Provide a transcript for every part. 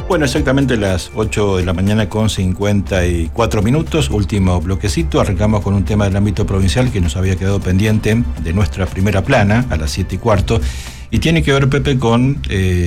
Bueno, exactamente las 8 de la mañana con 54 minutos, último bloquecito. Arrancamos con un tema del ámbito provincial que nos había quedado pendiente de nuestra primera plana a las 7:15. Y tiene que ver, Pepe, con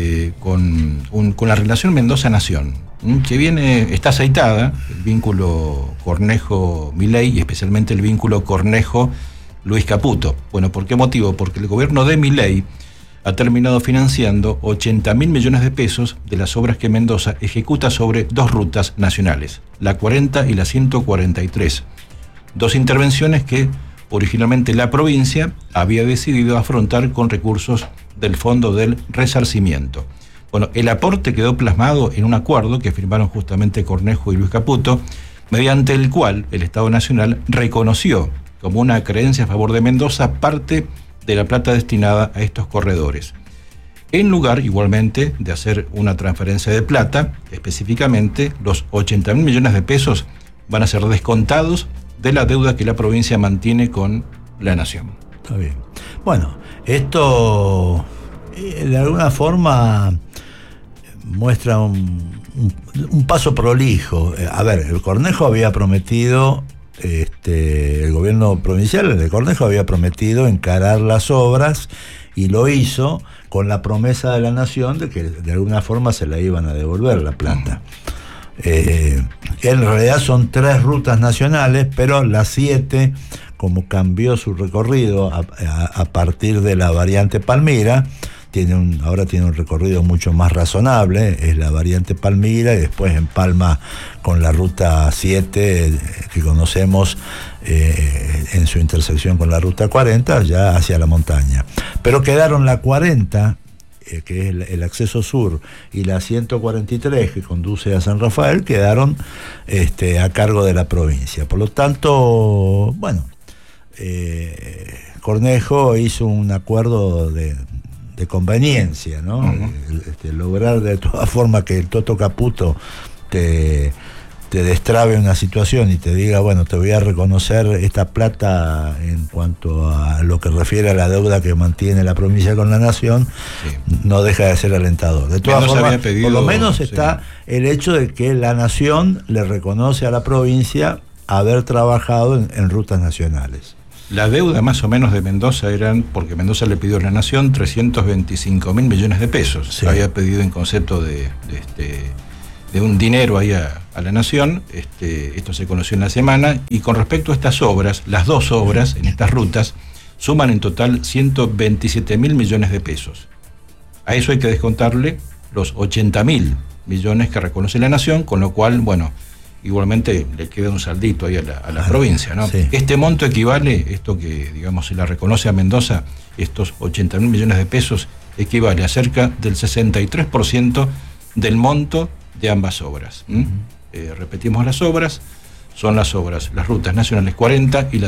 la relación Mendoza-Nación, que está aceitada, el vínculo Cornejo-Milei y especialmente el vínculo Cornejo-Luis Caputo. Bueno, ¿por qué motivo? Porque el gobierno de Milei ha terminado financiando 80.000 millones de pesos de las obras que Mendoza ejecuta sobre dos rutas nacionales, la 40 y la 143. Dos intervenciones que originalmente la provincia había decidido afrontar con recursos del Fondo del Resarcimiento. Bueno, el aporte quedó plasmado en un acuerdo que firmaron justamente Cornejo y Luis Caputo, mediante el cual el Estado Nacional reconoció como una creencia a favor de Mendoza parte de la plata destinada a estos corredores. En lugar, igualmente, de hacer una transferencia de plata, específicamente, los 80.000 millones de pesos van a ser descontados de la deuda que la provincia mantiene con la Nación. Está bien. Bueno, esto de alguna forma muestra un paso prolijo. A ver, el Cornejo había prometido, el gobierno provincial de Cornejo había prometido encarar las obras y lo hizo con la promesa de la Nación de que de alguna forma se la iban a devolver la plata. En realidad son 3 rutas nacionales, pero la 7, como cambió su recorrido a partir de la variante Palmira, ahora tiene un recorrido mucho más razonable, es la variante Palmira y después empalma con la ruta 7 que conocemos en su intersección con la ruta 40 ya hacia la montaña. Pero quedaron la 40, que es el acceso sur, y la 143 que conduce a San Rafael, quedaron a cargo de la provincia. Por lo tanto, bueno, Cornejo hizo un acuerdo de conveniencia, ¿no? Uh-huh. Lograr de todas formas que el Toto Caputo te destrabe una situación y te diga, bueno, te voy a reconocer esta plata en cuanto a lo que refiere a la deuda que mantiene la provincia con la Nación, sí, no deja de ser alentador. De todas formas, por lo menos está el hecho de que la Nación le reconoce a la provincia haber trabajado en rutas nacionales. La deuda más o menos de Mendoza porque Mendoza le pidió a la Nación 325.000 millones de pesos. Sí. Había pedido en concepto de un dinero ahí a la Nación. Esto se conoció en la semana. Y con respecto a estas obras, las dos obras en estas rutas suman en total 127.000 millones de pesos. A eso hay que descontarle los 80.000 millones que reconoce la Nación, con lo cual, bueno, igualmente le queda un saldito ahí a la provincia, ¿no? Sí. Este monto equivale, esto que digamos se la reconoce a Mendoza, estos 80.000 millones de pesos, equivale a cerca del 63% del monto de ambas obras. Uh-huh. Repetimos las obras, son las rutas nacionales 40 y la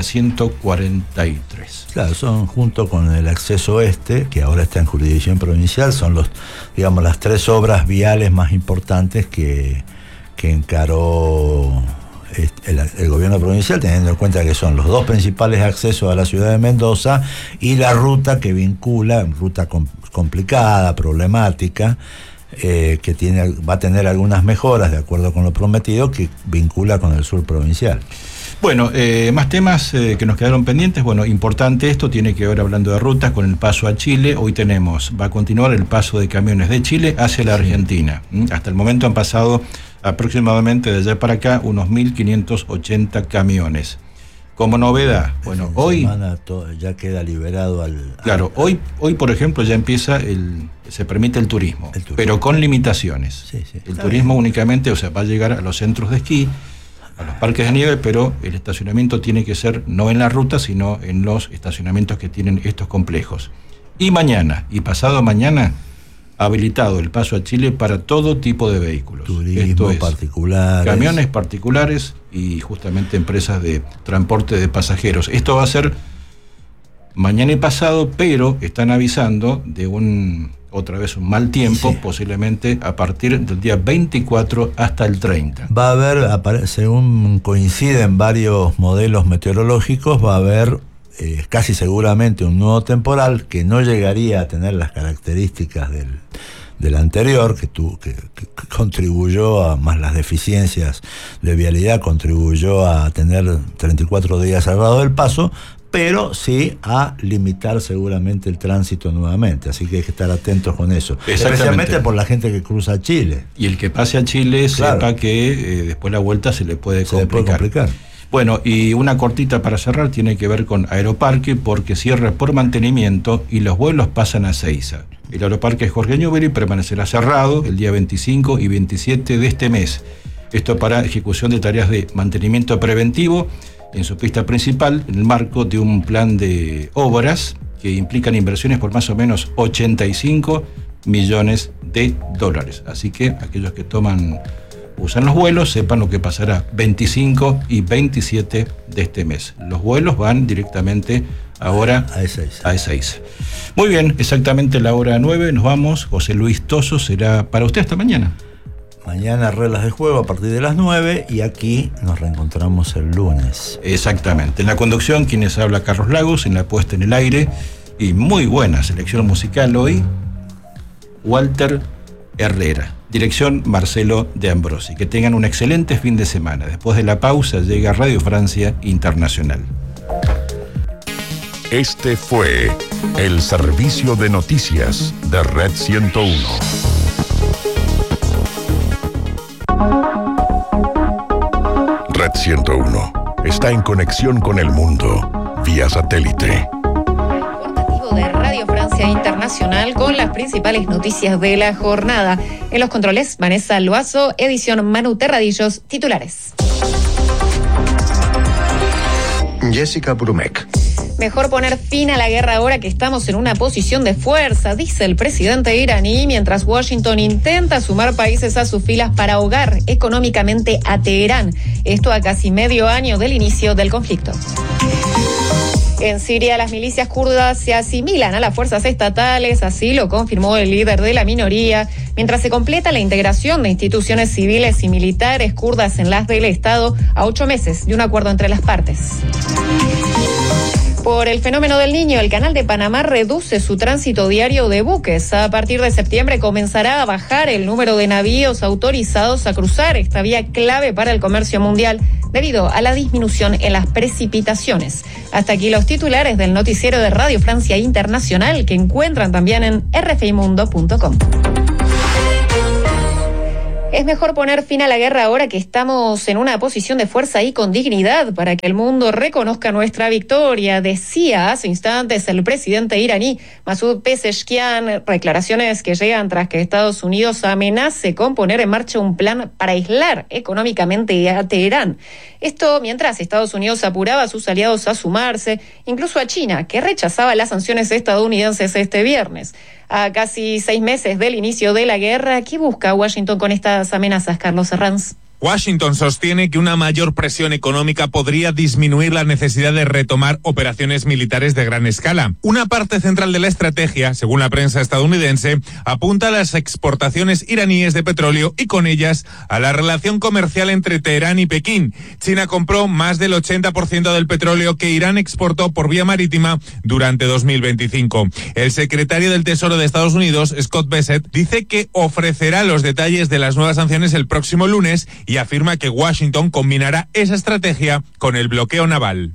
143. Claro, son junto con el acceso oeste, que ahora está en jurisdicción provincial, son las 3 obras viales más importantes que encaró el gobierno provincial, teniendo en cuenta que son los 2 principales accesos a la ciudad de Mendoza y la ruta que vincula, ruta complicada, problemática, que va a tener algunas mejoras de acuerdo con lo prometido, que vincula con el sur provincial. Bueno, más temas que nos quedaron pendientes. Bueno, importante esto, tiene que ver, hablando de rutas, con el paso a Chile. Hoy va a continuar el paso de camiones de Chile hacia la Argentina. Hasta el momento han pasado aproximadamente de allá para acá unos 1.580 camiones. Como novedad, bueno, hoy ya queda liberado Claro, hoy por ejemplo ya se permite el turismo, pero con limitaciones. Sí, el turismo bien. Únicamente, va a llegar a los centros de esquí, a los parques de nieve, pero el estacionamiento tiene que ser no en la ruta, sino en los estacionamientos que tienen estos complejos. Y mañana y pasado mañana, habilitado el paso a Chile para todo tipo de vehículos. Turismo, particulares. Camiones particulares y justamente empresas de transporte de pasajeros. Esto va a ser mañana y pasado, pero están avisando de otra vez un mal tiempo, sí, posiblemente a partir del día 24 hasta el 30. Va a haber, según coinciden varios modelos meteorológicos, va a haber casi seguramente un nuevo temporal que no llegaría a tener las características del anterior, que contribuyó más las deficiencias de vialidad, contribuyó a tener 34 días cerrado el paso, pero sí a limitar seguramente el tránsito nuevamente. Así que hay que estar atentos con eso. Especialmente por la gente que cruza Chile. Y el que pase a Chile, claro, sepa que después la vuelta se le puede complicar. Bueno, y una cortita para cerrar tiene que ver con Aeroparque, porque cierra por mantenimiento y los vuelos pasan a Ezeiza. El Aeroparque Jorge Newbery permanecerá cerrado el día 25 y 27 de este mes. Esto para ejecución de tareas de mantenimiento preventivo en su pista principal, en el marco de un plan de obras que implican inversiones por más o menos 85 millones de dólares. Así que aquellos que usan los vuelos, sepan lo que pasará 25 y 27 de este mes. Los vuelos van directamente ahora a Ezeiza. Muy bien, exactamente la hora 9, nos vamos. José Luis Toso será para usted hasta mañana. Mañana reglas de juego a partir de las 9 y aquí nos reencontramos el lunes. Exactamente. En la conducción, quienes habla Carlos Lagos, en la puesta en el aire, y muy buena selección musical hoy, Walter Herrera. Dirección Marcelo de Ambrosi. Que tengan un excelente fin de semana. Después de la pausa llega Radio Francia Internacional. Este fue el servicio de noticias de Red 101. Red 101 está en conexión con el mundo vía satélite. Informativo de Radio Francia Internacional con las principales noticias de la jornada. En los controles, Vanessa Loazo, edición Manu Terradillos, titulares. Jessica Brumek. Mejor poner fin a la guerra ahora que estamos en una posición de fuerza, dice el presidente iraní, mientras Washington intenta sumar países a sus filas para ahogar económicamente a Teherán. Esto a casi medio año del inicio del conflicto. En Siria, las milicias kurdas se asimilan a las fuerzas estatales, así lo confirmó el líder de la minoría, mientras se completa la integración de instituciones civiles y militares kurdas en las del Estado a 8 meses de un acuerdo entre las partes. Por el fenómeno del Niño, el Canal de Panamá reduce su tránsito diario de buques. A partir de septiembre comenzará a bajar el número de navíos autorizados a cruzar esta vía clave para el comercio mundial debido a la disminución en las precipitaciones. Hasta aquí los titulares del noticiero de Radio Francia Internacional que encuentran también en rfimundo.com. Es mejor poner fin a la guerra ahora que estamos en una posición de fuerza y con dignidad para que el mundo reconozca nuestra victoria, decía hace instantes el presidente iraní Masoud Pezeshkian, declaraciones que llegan tras que Estados Unidos amenace con poner en marcha un plan para aislar económicamente a Teherán. Esto mientras Estados Unidos apuraba a sus aliados a sumarse, incluso a China, que rechazaba las sanciones estadounidenses este viernes. A casi 6 meses del inicio de la guerra, ¿qué busca Washington con estas amenazas, Carlos Herranz? Washington sostiene que una mayor presión económica podría disminuir la necesidad de retomar operaciones militares de gran escala. Una parte central de la estrategia, según la prensa estadounidense, apunta a las exportaciones iraníes de petróleo y con ellas a la relación comercial entre Teherán y Pekín. China compró más del 80% del petróleo que Irán exportó por vía marítima durante 2025. El secretario del Tesoro de Estados Unidos, Scott Bessent, dice que ofrecerá los detalles de las nuevas sanciones el próximo lunes y afirma que Washington combinará esa estrategia con el bloqueo naval.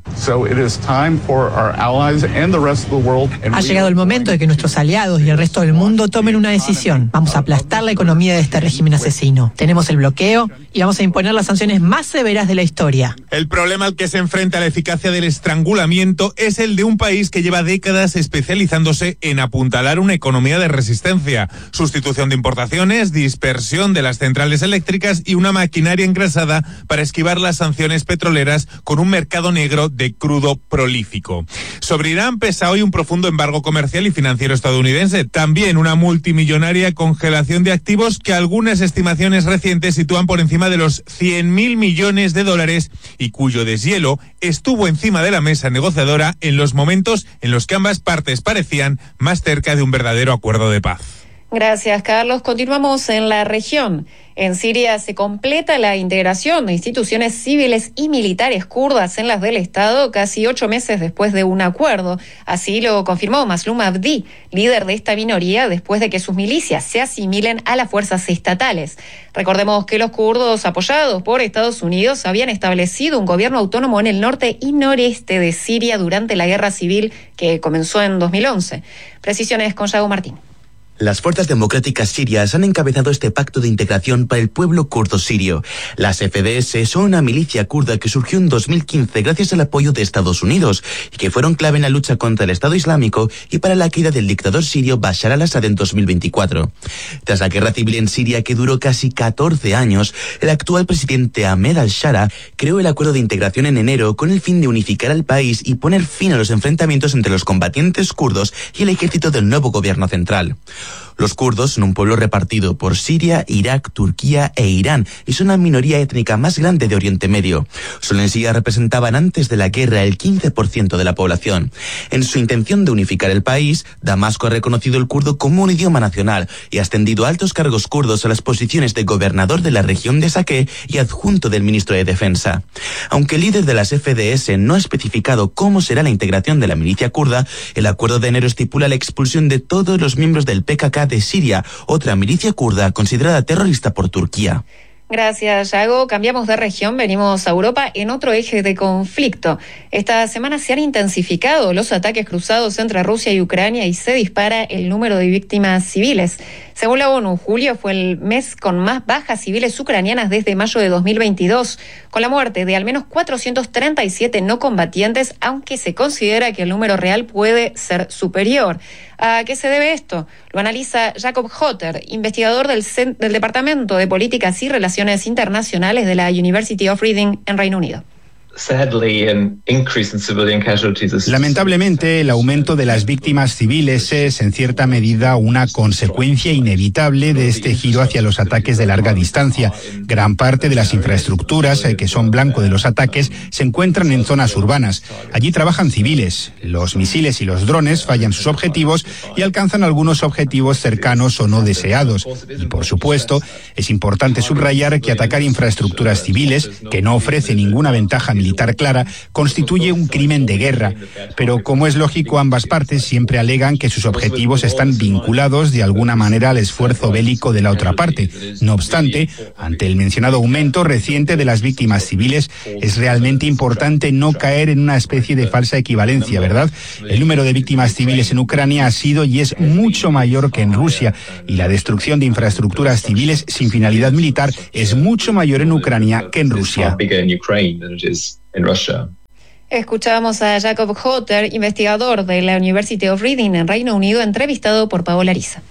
Ha llegado el momento de que nuestros aliados y el resto del mundo tomen una decisión. Vamos a aplastar la economía de este régimen asesino. Tenemos el bloqueo y vamos a imponer las sanciones más severas de la historia. El problema al que se enfrenta la eficacia del estrangulamiento es el de un país que lleva décadas especializándose en apuntalar una economía de resistencia, sustitución de importaciones, dispersión de las centrales eléctricas y una maquinaria engrasada para esquivar las sanciones petroleras con un mercado negro de crudo prolífico. Sobre Irán pesa hoy un profundo embargo comercial y financiero estadounidense, también una multimillonaria congelación de activos que algunas estimaciones recientes sitúan por encima de los 100.000 millones de dólares y cuyo deshielo estuvo encima de la mesa negociadora en los momentos en los que ambas partes parecían más cerca de un verdadero acuerdo de paz. Gracias, Carlos. Continuamos en la región. En Siria se completa la integración de instituciones civiles y militares kurdas en las del Estado casi 8 meses después de un acuerdo. Así lo confirmó Mazlum Abdi, líder de esta minoría, después de que sus milicias se asimilen a las fuerzas estatales. Recordemos que los kurdos, apoyados por Estados Unidos, habían establecido un gobierno autónomo en el norte y noreste de Siria durante la guerra civil que comenzó en 2011. Precisiones con Yago Martín. Las fuerzas democráticas sirias han encabezado este pacto de integración para el pueblo kurdo sirio. Las FDS son una milicia kurda que surgió en 2015 gracias al apoyo de Estados Unidos y que fueron clave en la lucha contra el Estado Islámico y para la caída del dictador sirio Bashar al-Assad en 2024. Tras la guerra civil en Siria, que duró casi 14 años, el actual presidente Ahmed al-Shara creó el acuerdo de integración en enero con el fin de unificar al país y poner fin a los enfrentamientos entre los combatientes kurdos y el ejército del nuevo gobierno central. Los kurdos son un pueblo repartido por Siria, Irak, Turquía e Irán y son la minoría étnica más grande de Oriente Medio. Solo en Siria representaban antes de la guerra el 15% de la población. En su intención de unificar el país, Damasco ha reconocido el kurdo como un idioma nacional y ha ascendido altos cargos kurdos a las posiciones de gobernador de la región de Saqqe y adjunto del ministro de Defensa. Aunque el líder de las FDS no ha especificado cómo será la integración de la milicia kurda, el acuerdo de enero estipula la expulsión de todos los miembros del PKK de Siria, otra milicia kurda considerada terrorista por Turquía. Gracias, Yago. Cambiamos de región, venimos a Europa en otro eje de conflicto. Esta semana se han intensificado los ataques cruzados entre Rusia y Ucrania y se dispara el número de víctimas civiles. Según la ONU, julio fue el mes con más bajas civiles ucranianas desde mayo de 2022, con la muerte de al menos 437 no combatientes, aunque se considera que el número real puede ser superior. ¿A qué se debe esto? Lo analiza Jacob Hotter, investigador del Departamento de Políticas y Relaciones Internacionales de la University of Reading en Reino Unido. Lamentablemente, el aumento de las víctimas civiles es, en cierta medida, una consecuencia inevitable de este giro hacia los ataques de larga distancia. Gran parte de las infraestructuras que son blanco de los ataques se encuentran en zonas urbanas. Allí trabajan civiles. Los misiles y los drones fallan sus objetivos y alcanzan algunos objetivos cercanos o no deseados. Y, por supuesto, es importante subrayar que atacar infraestructuras civiles, que no ofrece ninguna ventaja militar clara, constituye un crimen de guerra. Pero, como es lógico, ambas partes siempre alegan que sus objetivos están vinculados de alguna manera al esfuerzo bélico de la otra parte. No obstante, ante el mencionado aumento reciente de las víctimas civiles, es realmente importante no caer en una especie de falsa equivalencia, ¿verdad? El número de víctimas civiles en Ucrania ha sido y es mucho mayor que en Rusia, y la destrucción de infraestructuras civiles sin finalidad militar es mucho mayor en Ucrania que en Rusia. Escuchábamos a Jacob Hotter, investigador de la University of Reading en Reino Unido, entrevistado por Paola Ariza.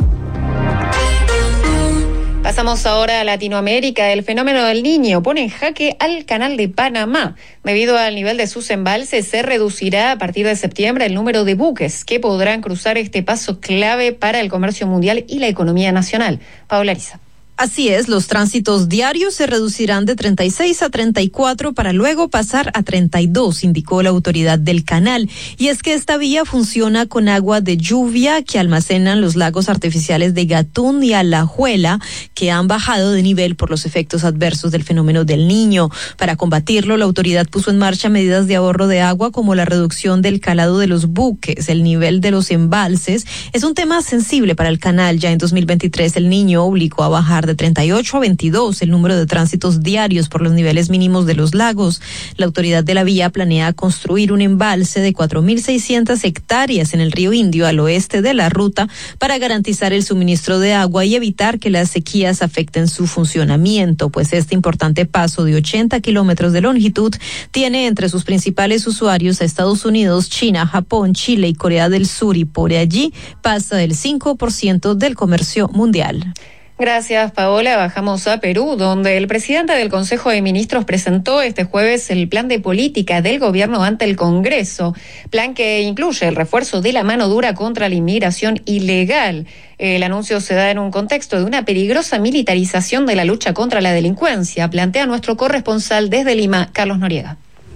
Pasamos ahora a Latinoamérica. El fenómeno del Niño pone en jaque al Canal de Panamá. Debido al nivel de sus embalses, se reducirá a partir de septiembre el número de buques que podrán cruzar este paso clave para el comercio mundial y la economía nacional. Paola Ariza. Así es, los tránsitos diarios se reducirán de 36 a 34 para luego pasar a 32, indicó la autoridad del canal. Y es que esta vía funciona con agua de lluvia que almacenan los lagos artificiales de Gatún y Alajuela, que han bajado de nivel por los efectos adversos del fenómeno del Niño. Para combatirlo, la autoridad puso en marcha medidas de ahorro de agua como la reducción del calado de los buques. El nivel de los embalses es un tema sensible para el canal. Ya en 2023 el Niño obligó a bajar de 38 a 22 el número de tránsitos diarios por los niveles mínimos de los lagos. La autoridad de la vía planea construir un embalse de 4.600 hectáreas en el río Indio al oeste de la ruta para garantizar el suministro de agua y evitar que las sequías afecten su funcionamiento, pues este importante paso de 80 kilómetros de longitud tiene entre sus principales usuarios a Estados Unidos, China, Japón, Chile y Corea del Sur, y por allí pasa el 5% del comercio mundial. Gracias, Paola. Bajamos a Perú, donde el presidente del Consejo de Ministros presentó este jueves el plan de política del gobierno ante el Congreso, plan que incluye el refuerzo de la mano dura contra la inmigración ilegal. El anuncio se da en un contexto de una peligrosa militarización de la lucha contra la delincuencia, plantea nuestro corresponsal desde Lima, Carlos Noriega.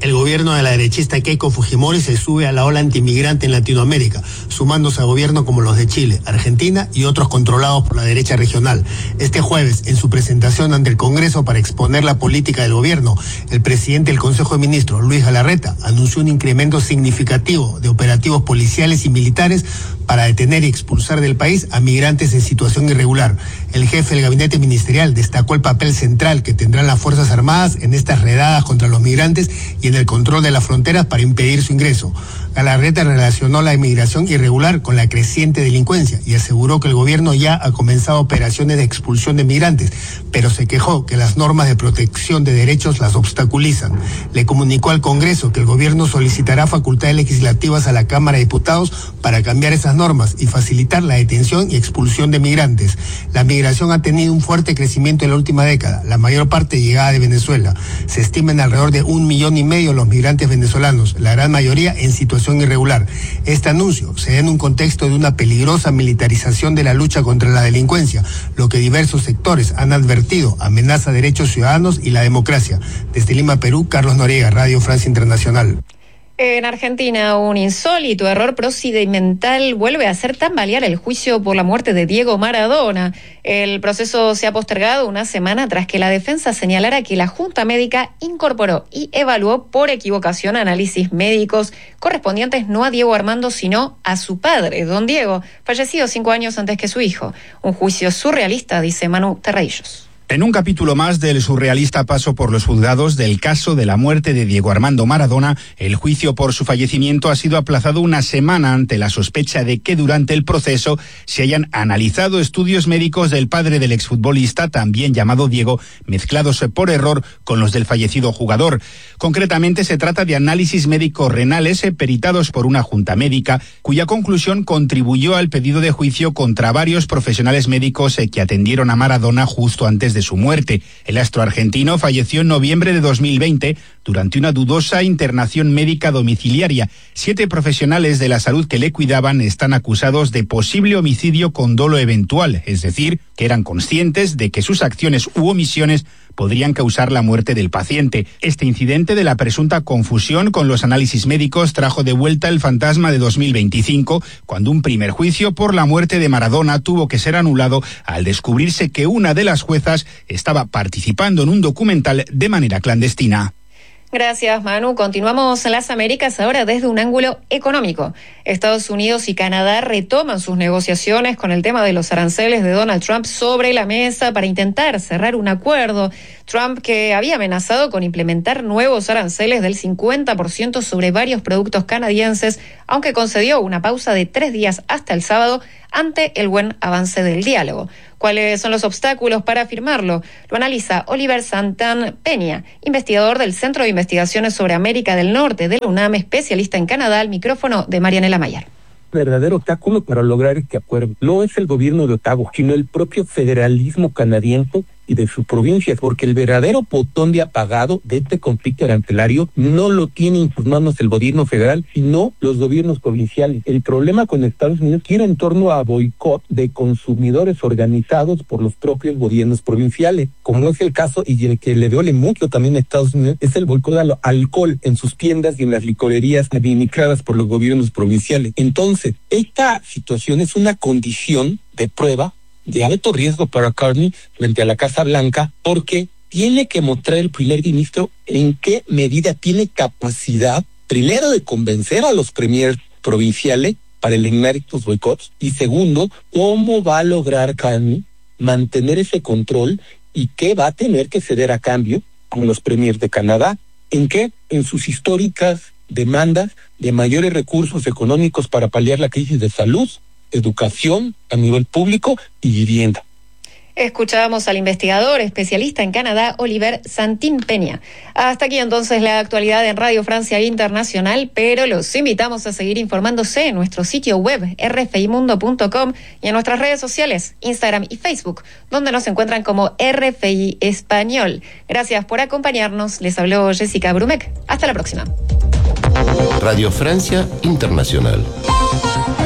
El gobierno de la derechista Keiko Fujimori se sube a la ola antimigrante en Latinoamérica, sumándose a gobiernos como los de Chile, Argentina y otros controlados por la derecha regional. Este jueves, en su presentación ante el Congreso para exponer la política del gobierno, el presidente del Consejo de Ministros, Luis Galarreta, anunció un incremento significativo de operativos policiales y militares para detener y expulsar del país a migrantes en situación irregular. El jefe del gabinete ministerial destacó el papel central que tendrán las Fuerzas Armadas en estas redadas contra los migrantes y en el control de las fronteras para impedir su ingreso. Galarreta relacionó la inmigración irregular con la creciente delincuencia y aseguró que el gobierno ya ha comenzado operaciones de expulsión de migrantes, pero se quejó que las normas de protección de derechos las obstaculizan. Le comunicó al Congreso que el gobierno solicitará facultades legislativas a la Cámara de Diputados para cambiar esas normas y facilitar la detención y expulsión de migrantes. La migración ha tenido un fuerte crecimiento en la última década, la mayor parte llegada de Venezuela. Se estiman alrededor de 1,5 millones los migrantes venezolanos, la gran mayoría en situación irregular. Este anuncio se da en un contexto de una peligrosa militarización de la lucha contra la delincuencia, lo que diversos sectores han advertido amenaza derechos ciudadanos y la democracia. Desde Lima, Perú, Carlos Noriega, Radio Francia Internacional. En Argentina, un insólito error procedimental vuelve a hacer tambalear el juicio por la muerte de Diego Maradona. El proceso se ha postergado una semana tras que la defensa señalara que la Junta Médica incorporó y evaluó por equivocación análisis médicos correspondientes no a Diego Armando, sino a su padre, don Diego, fallecido 5 años antes que su hijo. Un juicio surrealista, dice Manu Terreillos. En un capítulo más del surrealista paso por los juzgados del caso de la muerte de Diego Armando Maradona, el juicio por su fallecimiento ha sido aplazado una semana ante la sospecha de que durante el proceso se hayan analizado estudios médicos del padre del exfutbolista, también llamado Diego, mezclados por error con los del fallecido jugador. Concretamente se trata de análisis médicos renales peritados por una junta médica, cuya conclusión contribuyó al pedido de juicio contra varios profesionales médicos que atendieron a Maradona justo antes de su muerte. El astro argentino falleció en noviembre de 2020 durante una dudosa internación médica domiciliaria. 7 profesionales de la salud que le cuidaban están acusados de posible homicidio con dolo eventual, es decir, que eran conscientes de que sus acciones u omisiones podrían causar la muerte del paciente. Este incidente de la presunta confusión con los análisis médicos trajo de vuelta el fantasma de 2025, cuando un primer juicio por la muerte de Maradona tuvo que ser anulado al descubrirse que una de las juezas estaba participando en un documental de manera clandestina. Gracias, Manu. Continuamos en las Américas ahora desde un ángulo económico. Estados Unidos y Canadá retoman sus negociaciones con el tema de los aranceles de Donald Trump sobre la mesa para intentar cerrar un acuerdo. Trump, que había amenazado con implementar nuevos aranceles del 50% sobre varios productos canadienses, aunque concedió una pausa de 3 días hasta el sábado ante el buen avance del diálogo. ¿Cuáles son los obstáculos para firmarlo? Lo analiza Oliver Santan Peña, investigador del Centro de Investigaciones sobre América del Norte de la UNAM, especialista en Canadá, al micrófono de Marianela Mayer. Verdadero obstáculo para lograr este acuerdo no es el gobierno de Ottawa, sino el propio federalismo canadiense y de sus provincias, porque el verdadero botón de apagado de este conflicto arancelario no lo tiene en sus manos el gobierno federal, sino los gobiernos provinciales. El problema con Estados Unidos gira en torno a boicot de consumidores organizados por los propios gobiernos provinciales, como es el caso, y el que le duele mucho también a Estados Unidos, es el boicot al alcohol en sus tiendas y en las licorerías administradas por los gobiernos provinciales. Entonces, esta situación es una condición de prueba de alto riesgo para Carney frente a la Casa Blanca, porque tiene que mostrar el primer ministro en qué medida tiene capacidad, primero, de convencer a los premiers provinciales para eliminar estos boicots, y segundo, cómo va a lograr Carney mantener ese control y qué va a tener que ceder a cambio con los premiers de Canadá. ¿En qué? En sus históricas demandas de mayores recursos económicos para paliar la crisis de salud, educación a nivel público y vivienda. Escuchábamos al investigador especialista en Canadá, Oliver Santin Peña. Hasta aquí entonces la actualidad en Radio Francia Internacional, pero los invitamos a seguir informándose en nuestro sitio web rfimundo.com y en nuestras redes sociales, Instagram y Facebook, donde nos encuentran como RFI Español. Gracias por acompañarnos. Les habló Jessica Brumek. Hasta la próxima. Radio Francia Internacional.